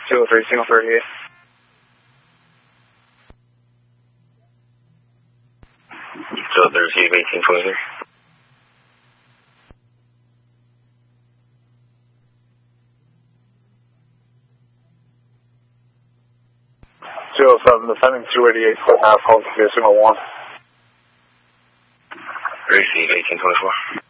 203, signal 38. 203, receive 1823. 207, descending 288, foot and a half, hold to signal 1. Receive 1824.